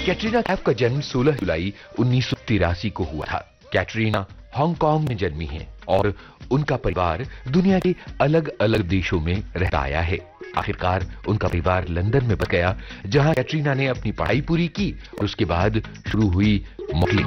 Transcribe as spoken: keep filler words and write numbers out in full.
कैटरीना कैफ का जन्म सोलह जुलाई उन्नीस सौ तिरासी को हुआ था। कैटरीना हांगकांग में जन्मी हैं और उनका परिवार दुनिया के अलग अलग देशों में रहता आया है। आखिरकार उनका परिवार लंदन में बस गया, जहां कैटरीना ने अपनी पढ़ाई पूरी की और उसके बाद शुरू हुई मॉडलिंग।